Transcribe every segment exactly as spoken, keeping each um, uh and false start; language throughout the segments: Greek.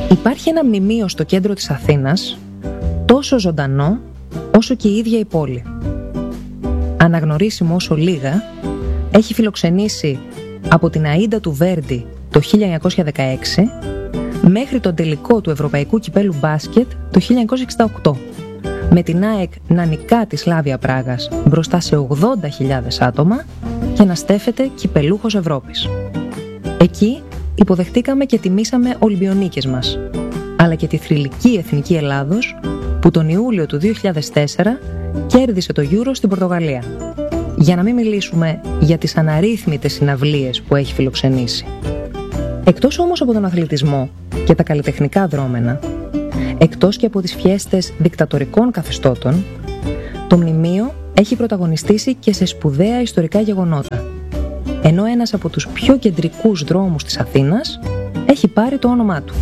Υπάρχει ένα μνημείο στο κέντρο της Αθήνας, τόσο ζωντανό όσο και η ίδια η πόλη. Αναγνωρίσιμο όσο λίγα, έχει φιλοξενήσει από την Αΐντα του Βέρντι το χίλια εννιακόσια δεκαέξι μέχρι τον τελικό του Ευρωπαϊκού Κυπέλου Μπάσκετ το χίλια εννιακόσια εξήντα οκτώ, με την ΑΕΚ να νικά τη Σλάβια Πράγας μπροστά σε ογδόντα χιλιάδες άτομα και να στέφεται κυπελούχος Ευρώπης. Εκεί υποδεχτήκαμε και τιμήσαμε Ολυμπιονίκες μας, αλλά και τη θρυλική εθνική Ελλάδος που τον Ιούλιο του δύο χιλιάδες τέσσερα κέρδισε το Euro στην Πορτογαλία. Για να μην μιλήσουμε για τις αναρρύθμιτες συναυλίες που έχει φιλοξενήσει. Εκτός όμως από τον αθλητισμό και τα καλλιτεχνικά δρόμενα, εκτός και από τις φιέστες δικτατορικών καθεστώτων, το μνημείο έχει πρωταγωνιστήσει και σε σπουδαία ιστορικά γεγονότα, ενώ ένας από τους πιο κεντρικούς δρόμους της Αθήνας έχει πάρει το όνομά του.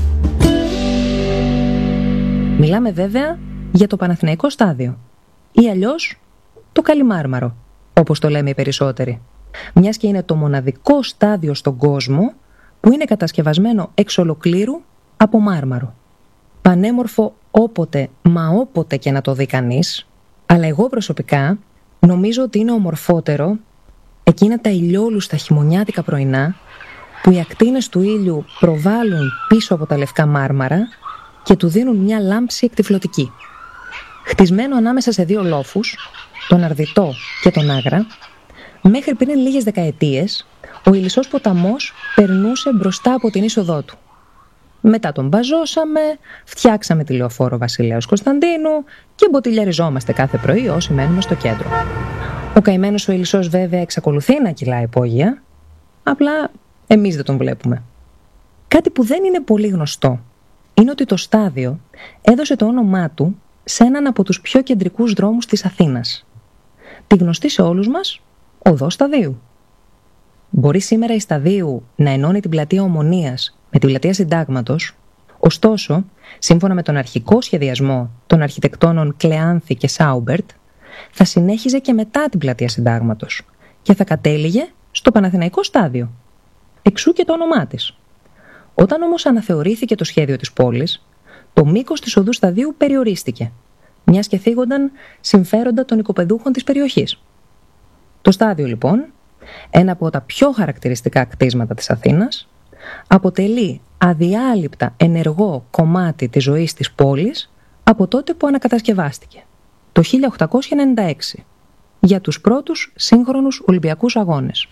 Μιλάμε βέβαια για το Παναθηναϊκό Στάδιο, ή αλλιώς το Καλιμάρμαρο, όπως το λέμε οι περισσότεροι, μιας και είναι το μοναδικό στάδιο στον κόσμο που είναι κατασκευασμένο εξ ολοκλήρου από μάρμαρο. Πανέμορφο όποτε, μα όποτε και να το δει κανείς, αλλά εγώ προσωπικά νομίζω ότι είναι ομορφότερο εκείνα τα ηλιόλουστα χειμωνιάτικα πρωινά που οι ακτίνες του ήλιου προβάλλουν πίσω από τα λευκά μάρμαρα και του δίνουν μια λάμψη εκτυφλωτική. Χτισμένο ανάμεσα σε δύο λόφους, τον Αρδιτό και τον Άγρα, μέχρι πριν λίγες δεκαετίες, ο Ηλισσός ποταμός περνούσε μπροστά από την είσοδό του. Μετά τον μπαζώσαμε, φτιάξαμε τη λεωφόρο Βασιλέως Κωνσταντίνου και μποτιλιαριζόμαστε κάθε πρωί όσοι μένουμε στο κέντρο. Ο καημένος ο Ηλισσός βέβαια εξακολουθεί να κυλάει υπόγεια, απλά εμείς δεν τον βλέπουμε. Κάτι που δεν είναι πολύ γνωστό είναι ότι το στάδιο έδωσε το όνομά του σε έναν από τους πιο κεντρικούς δρόμους της Αθήνας. Τη γνωστή σε όλους μας οδό Σταδίου. Μπορεί σήμερα η Σταδίου να ενώνει την πλατεία Ομονίας με την πλατεία Συντάγματος, ωστόσο, σύμφωνα με τον αρχικό σχεδιασμό των αρχιτεκτόνων Κλεάνθη και Σάουμπερτ, θα συνέχιζε και μετά την πλατεία Συντάγματος και θα κατέληγε στο Παναθηναϊκό Στάδιο. Εξού και το όνομά της. Όταν όμως αναθεωρήθηκε το σχέδιο της πόλης, το μήκος της οδού Σταδίου περιορίστηκε, μιας και θίγονταν συμφέροντα των οικοπεδούχων της περιοχής. Το στάδιο, λοιπόν, ένα από τα πιο χαρακτηριστικά κτίσματα της Αθήνας, αποτελεί αδιάλειπτα ενεργό κομμάτι της ζωής της πόλης από τότε που ανακατασκευάστηκε, το χίλια οκτακόσια ενενήντα έξι, για τους πρώτους σύγχρονους Ολυμπιακούς Αγώνες.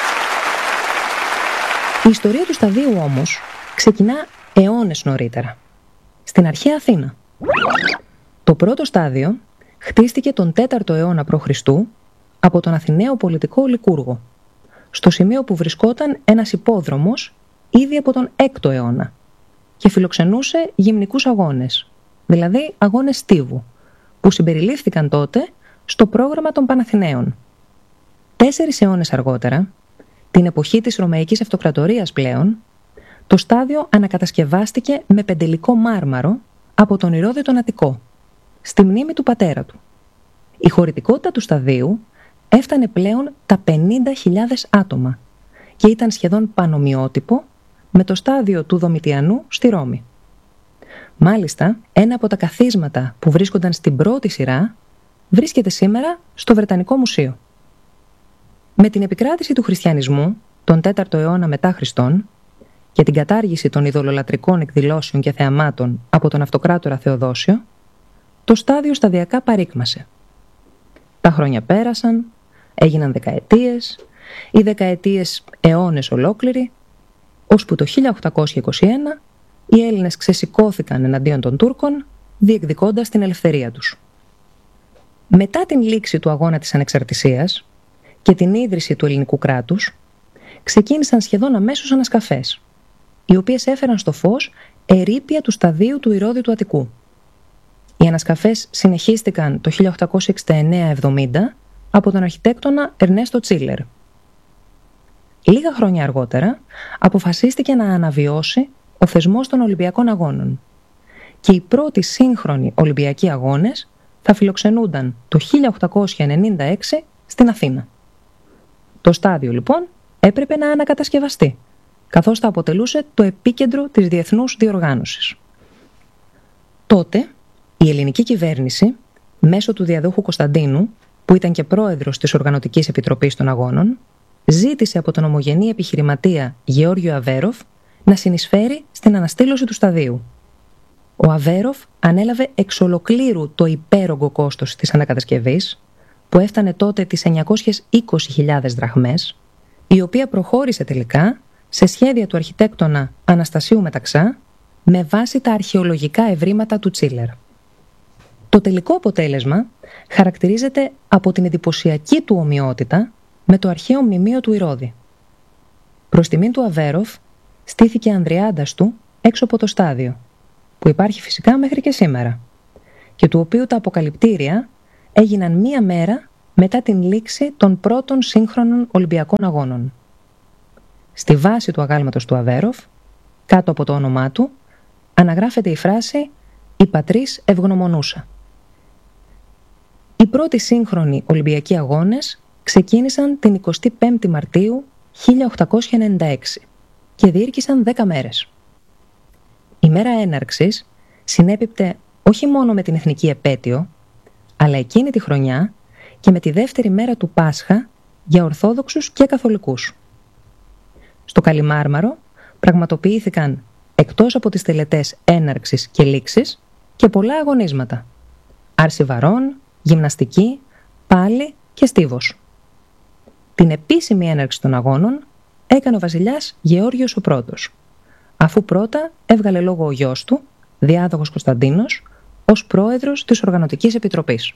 Η ιστορία του σταδίου όμως ξεκινά αιώνες νωρίτερα, στην αρχαία Αθήνα. Το πρώτο στάδιο χτίστηκε τον τέταρτο αιώνα π.Χ. από τον Αθηναίο πολιτικό Λικούργο, στο σημείο που βρισκόταν ένας υπόδρομος ήδη από τον έκτο αιώνα και φιλοξενούσε γυμνικούς αγώνες, δηλαδή αγώνες στίβου, που συμπεριλήφθηκαν τότε στο πρόγραμμα των Παναθηναίων. Τέσσερις αιώνες αργότερα, την εποχή της Ρωμαϊκής Αυτοκρατορίας πλέον, το στάδιο ανακατασκευάστηκε με πεντελικό μάρμαρο από τον Ηρώδη τον Αττικό, στη μνήμη του πατέρα του. Η χωρητικότητα του σταδίου έφτανε πλέον τα πενήντα χιλιάδες άτομα και ήταν σχεδόν πανομοιότυπο με το στάδιο του Δομητιανού στη Ρώμη. Μάλιστα, ένα από τα καθίσματα που βρίσκονταν στην πρώτη σειρά βρίσκεται σήμερα στο Βρετανικό Μουσείο. Με την επικράτηση του χριστιανισμού τον τέταρτο αιώνα μετά Χριστόν και την κατάργηση των ειδωλολατρικών εκδηλώσεων και θεαμάτων από τον αυτοκράτορα Θεοδόσιο, το στάδιο σταδιακά παρήκμασε. Τα χρόνια πέρασαν, έγιναν δεκαετίες, οι δεκαετίες αιώνες ολόκληροι, ώσπου το χίλια οκτακόσια είκοσι ένα οι Έλληνες ξεσηκώθηκαν εναντίον των Τούρκων, διεκδικώντας την ελευθερία τους. Μετά την λήξη του αγώνα της ανεξαρτησίας και την ίδρυση του ελληνικού κράτους, ξεκίνησαν σχεδόν αμέσως ανασκαφές, οι οποίες έφεραν στο φως ερείπια του σταδίου του Ηρώδη του Αττικού. Οι ανασκαφές συνεχίστηκαν το χίλια οκτακόσια εξήντα εννέα εβδομήντα από τον αρχιτέκτονα Ερνέστο Τσίλερ. Λίγα χρόνια αργότερα αποφασίστηκε να αναβιώσει ο θεσμός των Ολυμπιακών Αγώνων και οι πρώτοι σύγχρονοι Ολυμπιακοί Αγώνες θα φιλοξενούνταν το χίλια οκτακόσια ενενήντα έξι στην Αθήνα. Το στάδιο λοιπόν έπρεπε να ανακατασκευαστεί, καθώς θα αποτελούσε το επίκεντρο της διεθνούς διοργάνωσης. Τότε η ελληνική κυβέρνηση, μέσω του διαδόχου Κωνσταντίνου, που ήταν και πρόεδρος της Οργανωτικής Επιτροπής των Αγώνων, ζήτησε από τον ομογενή επιχειρηματία Γεώργιο Αβέροφ να συνεισφέρει στην αναστήλωση του σταδίου. Ο Αβέροφ ανέλαβε εξ ολοκλήρου το υπέρογκο κόστος της ανακατασκευής, που έφτανε τότε τις εννιακόσιες είκοσι χιλιάδες δραχμές, η οποία προχώρησε τελικά σε σχέδια του αρχιτέκτονα Αναστασίου Μεταξά με βάση τα αρχαιολογικά ευρήματα του Τσίλερ. Το τελικό αποτέλεσμα χαρακτηρίζεται από την εντυπωσιακή του ομοιότητα με το αρχαίο μνημείο του Ηρώδη. Προς τιμήν του Αβέροφ στήθηκε ανδριάντας του έξω από το στάδιο, που υπάρχει φυσικά μέχρι και σήμερα, και του οποίου τα αποκαλυπτήρια έγιναν μία μέρα μετά την λήξη των πρώτων σύγχρονων Ολυμπιακών Αγώνων. Στη βάση του αγάλματος του Αβέροφ, κάτω από το όνομά του, αναγράφεται η φράση «Η πατρίς ευγνωμονούσα». Οι πρώτοι σύγχρονοι Ολυμπιακοί Αγώνες ξεκίνησαν την εικοστή πέμπτη Μαρτίου χίλια οκτακόσια ενενήντα έξι και διήρκησαν δέκα μέρες. Η μέρα έναρξης συνέπιπτε όχι μόνο με την εθνική επέτειο, αλλά εκείνη τη χρονιά και με τη δεύτερη μέρα του Πάσχα για Ορθόδοξους και Καθολικούς. Στο Καλιμάρμαρο πραγματοποιήθηκαν, εκτός από τις τελετές έναρξης και λήξης, και πολλά αγωνίσματα. Άρση βαρών, γυμναστική, πάλι και στίβος. Την επίσημη έναρξη των αγώνων έκανε ο βασιλιάς Γεώργιος ο Πρώτος, αφού πρώτα έβγαλε λόγο ο γιος του, διάδοχος Κωνσταντίνος, ως πρόεδρος της Οργανωτικής Επιτροπής.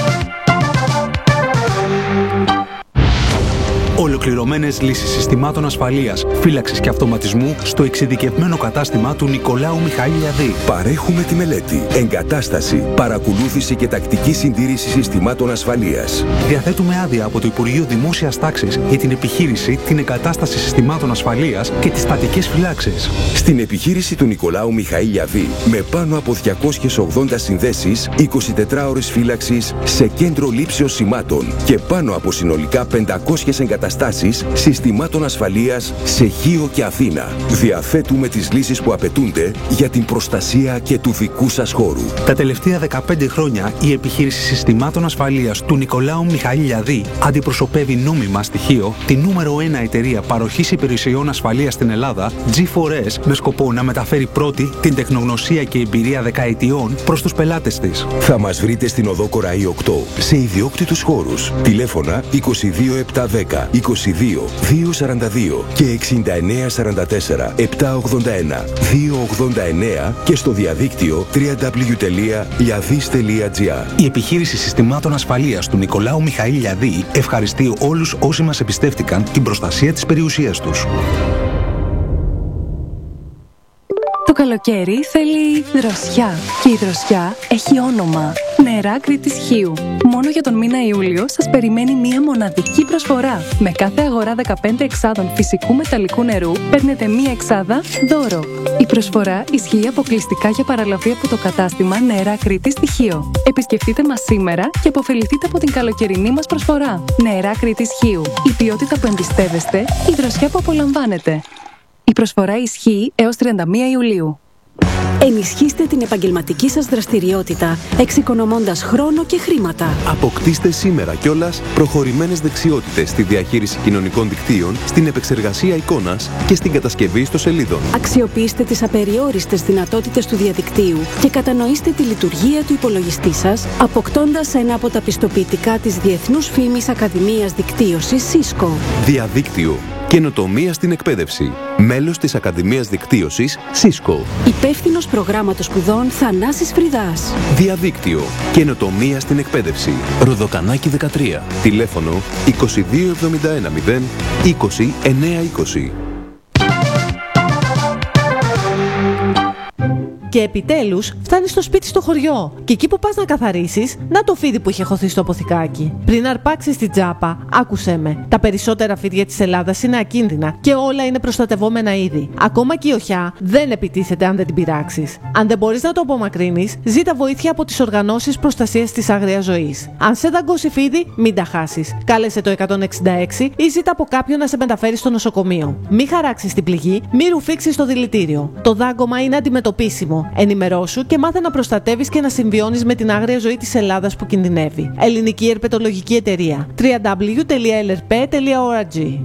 Ολοκληρωμένες λύσεις συστημάτων ασφαλείας, φύλαξης και αυτοματισμού στο εξειδικευμένο κατάστημα του Νικολάου Μιχαήλ-Λιαδή. Παρέχουμε τη μελέτη, εγκατάσταση, παρακολούθηση και τακτική συντήρηση συστημάτων ασφαλείας. Διαθέτουμε άδεια από το Υπουργείο Δημόσιας Τάξης για την επιχείρηση, την εγκατάσταση συστημάτων ασφαλείας και τις στατικές φυλάξεις. Στην επιχείρηση του Νικολάου Μιχαήλ-Λιαδή, με πάνω από διακόσιες ογδόντα συνδέσεις, εικοσιτετρά ώρες φύλαξης σε κέντρο λήψεως σημάτων και πάνω από συνολικά πεντακόσιες εγκαταστάσεις συστημάτων ασφαλείας σε Χίο και Αθήνα. Διαθέτουμε τις λύσεις που απαιτούνται για την προστασία και του δικού σας χώρου. Τα τελευταία δεκαπέντε χρόνια η επιχείρηση συστημάτων ασφαλείας του Νικολάου Μιχαήλ-Λιαδή αντιπροσωπεύει νόμιμα στοιχείο τη νούμερο ένα εταιρεία παροχής υπηρεσιών ασφαλείας στην Ελλάδα, τζι φορ ες, με σκοπό να μεταφέρει πρώτη την τεχνογνωσία και εμπειρία δεκαετιών προς τους πελάτες της. Θα μας βρείτε στην οδό Κοραή οκτώ σε ιδιόκτητους χώρους. Τηλέφωνα είκοσι δύο επτακόσια δέκα είκοσι δύο διακόσια σαράντα δύο και εξήντα εννέα σαράντα τέσσερα επτακόσια ογδόντα ένα διακόσια ογδόντα εννέα και στο διαδίκτυο double-u double-u double-u τελεία λιαδής τελεία τζι άρ. Η επιχείρηση συστημάτων ασφαλείας του Νικολάου Μιχαήλ-Λιαδή ευχαριστεί όλους όσοι μας εμπιστεύτηκαν την προστασία της περιουσίας τους. Το καλοκαίρι θέλει δροσιά και η δροσιά έχει όνομα. Νερά Κρήτης Χίου. Μόνο για τον μήνα Ιούλιο σας περιμένει μία μοναδική προσφορά. Με κάθε αγορά δεκαπέντε εξάδων φυσικού μεταλλικού νερού παίρνετε μία εξάδα δώρο. Η προσφορά ισχύει αποκλειστικά για παραλαβή από το κατάστημα Νερά Κρήτης Χίου. Επισκεφτείτε μας σήμερα και αποφεληθείτε από την καλοκαιρινή μας προσφορά. Νερά Κρήτης Χίου. Η ποιότητα που εμπιστεύεστε, η δροσιά που απολαμβάνετε. Η προσφορά ισχύει έως τριάντα μία Ιουλίου. Ενισχύστε την επαγγελματική σας δραστηριότητα, εξοικονομώντας χρόνο και χρήματα. Αποκτήστε σήμερα κιόλας προχωρημένες δεξιότητες στη διαχείριση κοινωνικών δικτύων, στην επεξεργασία εικόνας και στην κατασκευή ιστοσελίδων. Αξιοποιήστε τις απεριόριστες δυνατότητες του διαδικτύου και κατανοήστε τη λειτουργία του υπολογιστή σας, αποκτώντας ένα από τα πιστοποιητικά της Διεθνούς Φήμης Ακαδημίας Δικτύωσης Cisco. Διαδίκτυο. Καινοτομία στην εκπαίδευση. Μέλος της Ακαδημίας Δικτύωσης Cisco. Υπεύθυνος προγράμματος σπουδών Θανάσης Φρυδάς. Διαδίκτυο. Καινοτομία στην εκπαίδευση. Ροδοκανάκι δεκατρία. Τηλέφωνο είκοσι δύο εβδομήντα ένα μηδέν είκοσι εννέα είκοσι. Και επιτέλους φτάνεις στο σπίτι στο χωριό. Και εκεί που πας να καθαρίσεις, να το φίδι που είχε χωθεί στο αποθηκάκι. Πριν αρπάξεις την τζάπα, άκουσέ με. Τα περισσότερα φίδια της Ελλάδας είναι ακίνδυνα και όλα είναι προστατευόμενα είδη. Ακόμα και η οχιά δεν επιτίθεται αν δεν την πειράξεις. Αν δεν μπορείς να το απομακρύνεις, ζήτα βοήθεια από τις οργανώσεις προστασίας της άγριας ζωής. Αν σε δαγκώσει φίδι, μην τα χάσεις. Κάλεσε το εκατόν εξήντα έξι ή ζήτα από κάποιον να σε μεταφέρει στο νοσοκομείο. Μην χαράξεις την πληγή, μην ρουφήξεις το δηλητήριο. Το δάγκωμα είναι αντιμετωπίσιμο. κόσμο. Ενημερώσου και μάθε να προστατεύεις και να συμβιώνεις με την άγρια ζωή της Ελλάδας που κινδυνεύει. Ελληνική Ερπετολογική Εταιρεία. double-u double-u double-u τελεία ελ ερ πι τελεία org.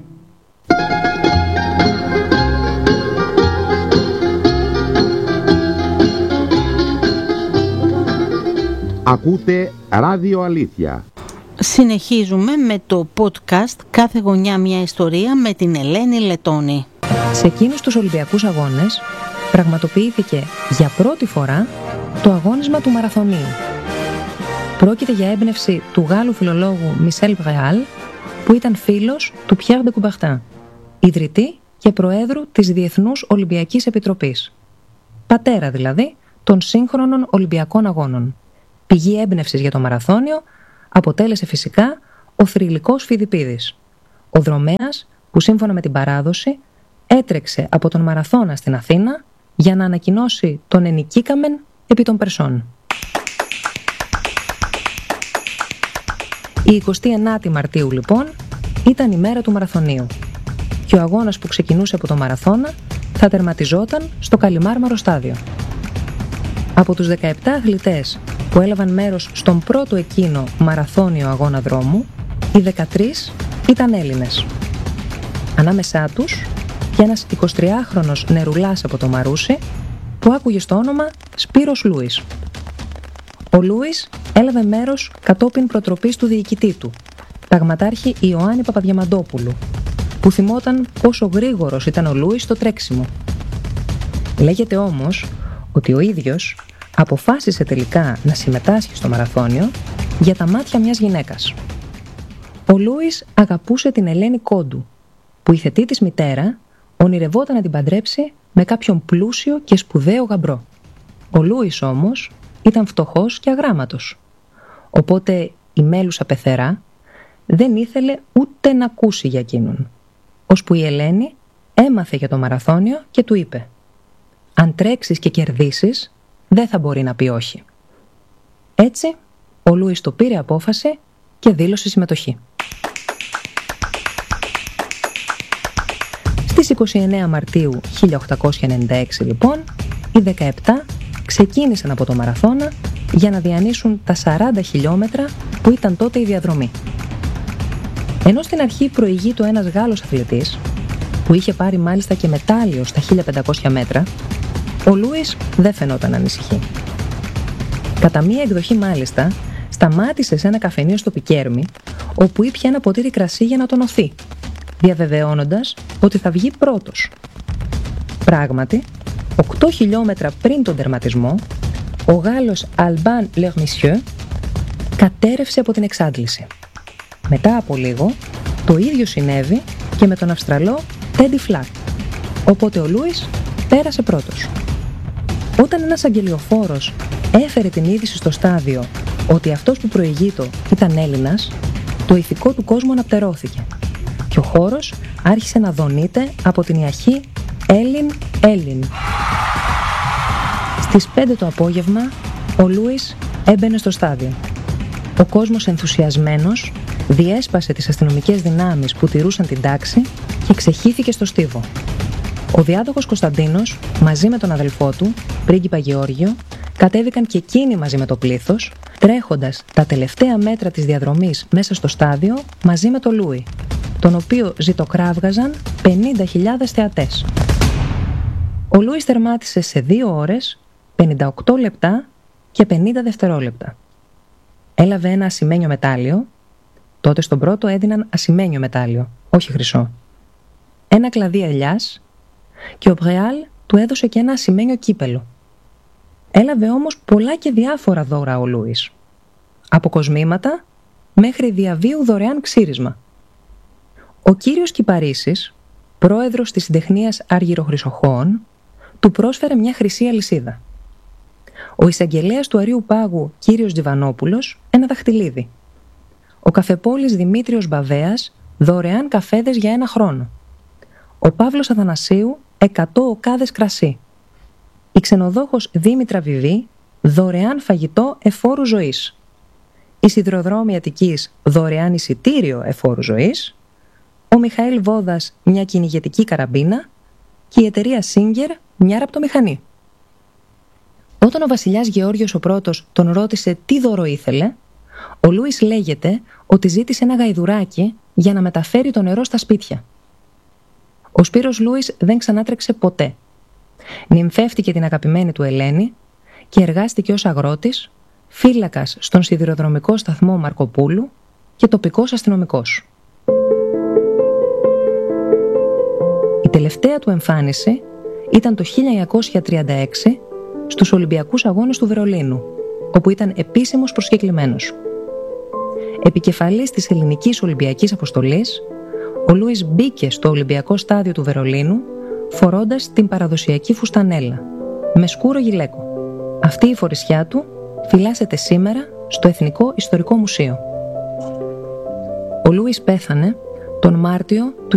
Ακούτε Ράδιο Αλήθεια. Συνεχίζουμε με το podcast «Κάθε γωνιά μια ιστορία» με την Ελένη Λετώνη. Σε εκείνους τους Ολυμπιακούς Αγώνες πραγματοποιήθηκε για πρώτη φορά το αγώνισμα του μαραθωνίου. Πρόκειται για έμπνευση του Γάλλου φιλολόγου Μισελ Βρεάλ, που ήταν φίλος του Πιέρ ντε Κουμπερτίν, ιδρυτή και προέδρου της Διεθνούς Ολυμπιακής Επιτροπής. Πατέρα δηλαδή των σύγχρονων Ολυμπιακών Αγώνων. Πηγή έμπνευσης για το μαραθώνιο αποτέλεσε φυσικά ο θρυλικός Φιδιππίδης, ο δρομέας που σύμφωνα με την παράδοση έτρεξε από τον Μαραθώνα στην Αθήνα για να ανακοινώσει τον ενικήκαμεν επί των Περσών. Η εικοστή ενάτη Μαρτίου λοιπόν ήταν η μέρα του μαραθωνίου και ο αγώνας που ξεκινούσε από το Μαραθώνα θα τερματιζόταν στο Καλιμάρμαρο στάδιο. Από τους δεκαεπτά αθλητές που έλαβαν μέρος στον πρώτο εκείνο μαραθώνιο αγώνα δρόμου, οι δεκατρείς ήταν Έλληνες. Ανάμεσά τους και ένας εικοσιτριάχρονος νερουλάς από το Μαρούσι που άκουγε στο όνομα Σπύρος Λούις. Ο Λούις έλαβε μέρος κατόπιν προτροπής του διοικητή του, ταγματάρχη Ιωάννη Παπαδιαμαντόπουλου, που θυμόταν πόσο γρήγορος ήταν ο Λούις στο τρέξιμο. Λέγεται όμως ότι ο ίδιος αποφάσισε τελικά να συμμετάσχει στο μαραθώνιο για τα μάτια μιας γυναίκας. Ο Λούις αγαπούσε την Ελένη Κόντου, που η θετή της μητέρα ονειρευόταν να την παντρέψει με κάποιον πλούσιο και σπουδαίο γαμπρό. Ο Λούις όμως ήταν φτωχός και αγράμματος, οπότε η μέλουσα πεθερά δεν ήθελε ούτε να ακούσει για εκείνον, ώσπου η Ελένη έμαθε για το μαραθώνιο και του είπε «Αν τρέξεις και κερδίσεις, δεν θα μπορεί να πει όχι». Έτσι, ο Λούις το πήρε απόφαση και δήλωσε συμμετοχή. Στις είκοσι εννέα Μαρτίου χίλια οκτακόσια ενενήντα έξι, λοιπόν, οι δεκαεπτά ξεκίνησαν από το Μαραθώνα για να διανύσουν τα σαράντα χιλιόμετρα που ήταν τότε η διαδρομή. Ενώ στην αρχή προηγεί το ένας Γάλλος αθλητής, που είχε πάρει μάλιστα και μετάλλιο στα χίλια πεντακόσια μέτρα, ο Λούις δεν φαινόταν να ανησυχεί. Κατά μία εκδοχή μάλιστα, σταμάτησε σε ένα καφενείο στο Πικέρμι, όπου ήπια ένα ποτήρι κρασί για να τονωθεί, διαβεβαιώνοντας ότι θα βγει πρώτος. Πράγματι, οκτώ χιλιόμετρα πριν τον τερματισμό, ο Γάλλος Αλμπάν Λερμισιeu κατέρευσε από την εξάντληση. Μετά από λίγο, το ίδιο συνέβη και με τον Αυστραλό Τέντι Φλακ, οπότε ο Λούις πέρασε πρώτος. Όταν ένας αγγελιοφόρος έφερε την είδηση στο στάδιο ότι αυτός που προηγείτο ήταν Έλληνας, το ηθικό του κόσμου αναπτερώθηκε και ο χώρος άρχισε να δονείται από την ιαχή «Έλλην, Έλλην». Στις πέντε το απόγευμα, ο Λούις έμπαινε στο στάδιο. Ο κόσμος ενθουσιασμένος διέσπασε τις αστυνομικές δυνάμεις που τηρούσαν την τάξη και ξεχύθηκε στο στίβο. Ο διάδοχος Κωνσταντίνος, μαζί με τον αδελφό του, πρίγκιπα Γεώργιο, κατέβηκαν και εκείνοι μαζί με το πλήθος, τρέχοντας τα τελευταία μέτρα της διαδρομής μέσα στο στάδιο μαζί με τον Λούι, τον οποίο ζητοκράβγαζαν πενήντα χιλιάδες θεατές. Ο Λούις τερμάτισε σε δύο ώρες, πενήντα οκτώ λεπτά και πενήντα δευτερόλεπτα. Έλαβε ένα ασημένιο μετάλλιο, τότε στον πρώτο έδιναν ασημένιο μετάλλιο, όχι χρυσό, ένα κλαδί ελιάς και ο Βρεάλ του έδωσε και ένα ασημένιο κύπελο. Έλαβε όμως πολλά και διάφορα δώρα ο Λούις, από κοσμήματα μέχρι διαβίου δωρεάν ξύρισμα. Ο κύριος Κυπαρίσης, πρόεδρος της συντεχνίας Αργυροχρυσοχώων, του πρόσφερε μια χρυσή αλυσίδα. Ο εισαγγελέας του Αρείου Πάγου, κύριος Τζιβανόπουλος, ένα δαχτυλίδι. Ο καφεπόλης Δημήτριος Μπαβέας, δωρεάν καφέδες για ένα χρόνο. Ο Παύλος Αθανασίου, εκατό οκάδες κρασί. Η ξενοδόχος Δήμητρα Βιβή, δωρεάν φαγητό εφόρου ζωής. Η Σιδηροδρόμη Αττικής, δωρεάν εισιτήριο εφόρου ζωής. Ο Μιχαήλ Βόδας, μια κυνηγετική καραμπίνα και η εταιρεία Singer, μια ραπτομηχανή. Όταν ο βασιλιάς Γεώργιος ο Πρώτος τον ρώτησε τι δώρο ήθελε, ο Λούις λέγεται ότι ζήτησε ένα γαϊδουράκι για να μεταφέρει το νερό στα σπίτια. Ο Σπύρος Λούις δεν ξανάτρεξε ποτέ. Νυμφεύτηκε την αγαπημένη του Ελένη και εργάστηκε ως αγρότης, φύλακας στον σιδηροδρομικό σταθμό Μαρκοπούλου και τοπικός αστυνομικός. Η τελευταία του εμφάνιση ήταν το χίλια εννιακόσια τριάντα έξι στους Ολυμπιακούς Αγώνες του Βερολίνου, όπου ήταν επίσημος προσκεκλημένος. Επικεφαλής της ελληνικής Ολυμπιακής Αποστολής, ο Λούις μπήκε στο Ολυμπιακό Στάδιο του Βερολίνου φορώντας την παραδοσιακή φουστανέλα, με σκούρο γυλαίκο. Αυτή η φορεσιά του φυλάσσεται σήμερα στο Εθνικό Ιστορικό Μουσείο. Ο Λούις πέθανε τον Μάρτιο του